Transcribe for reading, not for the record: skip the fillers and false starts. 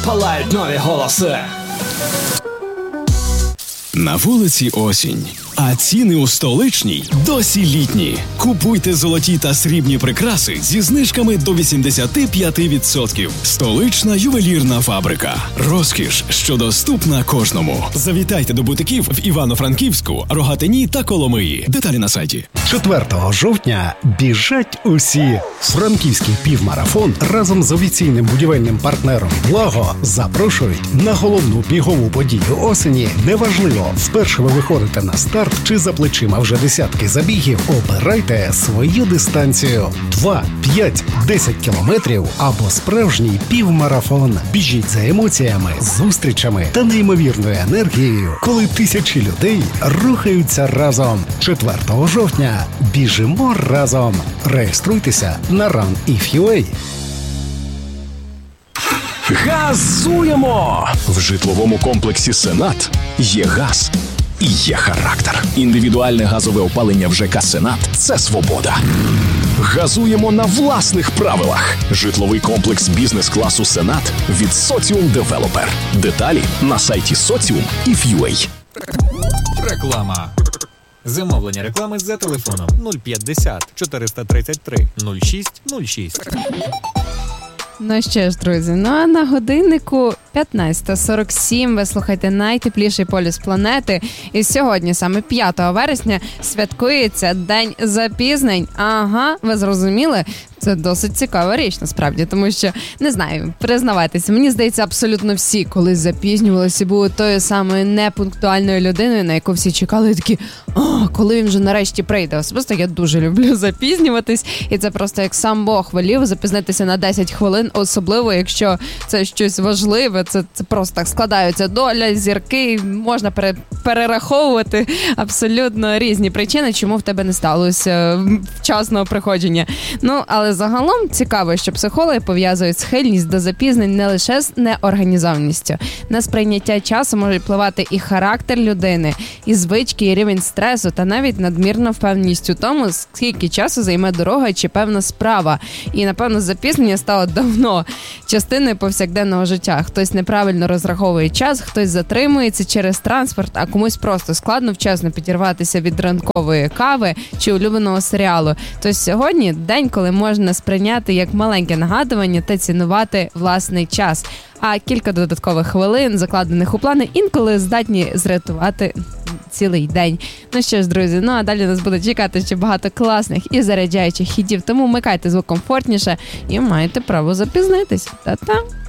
палають нові голоси. На вулиці осінь, а ціни у столичній досі літні. Купуйте золоті та срібні прикраси зі знижками до 85%. Столична ювелірна фабрика. Розкіш, що доступна кожному. Завітайте до бутиків в Івано-Франківську, Рогатині та Коломиї. Деталі на сайті. 4 жовтня біжать усі. Франківський півмарафон разом з офіційним будівельним партнером «Благо» запрошують на головну бігову подію осені. Неважливо, вперше ви виходите на старт чи за плечима вже десятки забігів, обирайте свою дистанцію. 2, 5, 10 кілометрів або справжній півмарафон. Біжіть за емоціями, зустрічами та неймовірною енергією, коли тисячі людей рухаються разом. 4 жовтня біжимо разом. Реєструйтеся на RunIF.ua. Газуємо! В житловому комплексі «Сенат» є газ і є характер. Індивідуальне газове опалення в ЖК «Сенат» – це свобода. Газуємо на власних правилах. Житловий комплекс бізнес-класу «Сенат» від Соціум Девелопер. Деталі на сайті Socium.if.ua. Реклама. Замовлення реклами за телефоном 050 433 06 06. Ну що ж, друзі, а на годиннику 15:47. Ви слухаєте найтепліший полюс планети. І сьогодні, саме 5 вересня, святкується День запізнень. Ага, ви зрозуміли? Це досить цікава річ, насправді, тому що, не знаю, признавайтеся, мені здається, абсолютно всі колись запізнювалися і були тою самою непунктуальною людиною, на яку всі чекали, і такі, коли він вже нарешті прийде. Особисто я дуже люблю запізнюватись, і це просто як сам Бог волів запізнитися на 10 хвилин, особливо, якщо це щось важливе, це просто так складаються доля, зірки, можна перераховувати абсолютно різні причини, чому в тебе не сталося вчасного приходження. Ну, але загалом цікаво, що психологи пов'язують схильність до запізнень не лише з неорганізованістю. На сприйняття часу може впливати і характер людини, і звички, і рівень стресу, та навіть надмірна впевненість у тому, скільки часу займе дорога чи певна справа. І, напевно, запізнення стало давно частиною повсякденного життя. Хтось неправильно розраховує час, хтось затримується через транспорт, а комусь просто складно вчасно підірватися від ранкової кави чи улюбленого серіалу. Тож сьогодні день, коли можна сприйняти як маленьке нагадування та цінувати власний час. А кілька додаткових хвилин, закладених у плани, інколи здатні зрятувати цілий день. Ну що ж, друзі, а далі нас буде чекати ще багато класних і заряджаючих хітів, тому вмикайте звук комфортніше і маєте право запізнитись. Та-та!